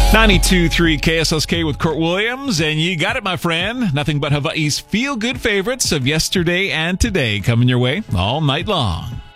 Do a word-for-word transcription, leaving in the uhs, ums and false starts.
ninety-two point three K S S K with Kurt Williams, and you got it, my friend. Nothing but Hawaii's feel-good favorites of yesterday and today coming your way all night long.